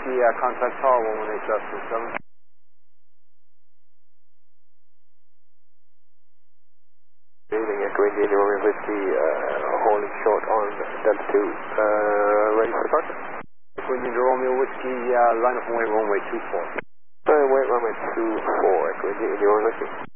Whiskey, contact tower 118.7. Evening, Echo India, Romeo Whiskey, holding short on Delta 2, ready for departure? Echo India, Romeo Whiskey, line up and wait runway 24. Wait, runway 24, Echo India, Romeo Whiskey.